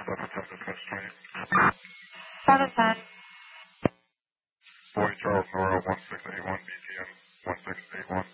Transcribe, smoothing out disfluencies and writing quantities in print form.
710 dispatch 20. 710. Boy Charles Nora 1681 BTM 1681.